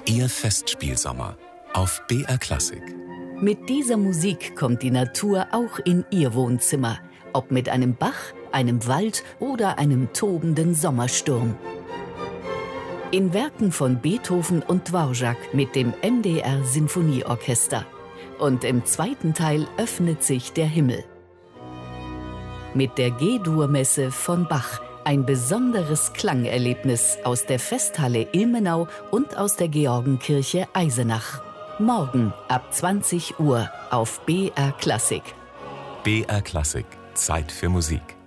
Ihr Festspielsommer auf BR Klassik. Mit dieser Musik kommt die Natur auch in Ihr Wohnzimmer. Ob mit einem Bach, einem Wald oder einem tobenden Sommersturm. In Werken von Beethoven und Dvorak mit dem MDR Sinfonieorchester. Und im zweiten Teil öffnet sich der Himmel. Mit der G-Dur-Messe von Bach. Ein besonderes Klangerlebnis aus der Festhalle Ilmenau und aus der Georgenkirche Eisenach. Morgen ab 20 Uhr auf BR Klassik. BR Klassik. Zeit für Musik.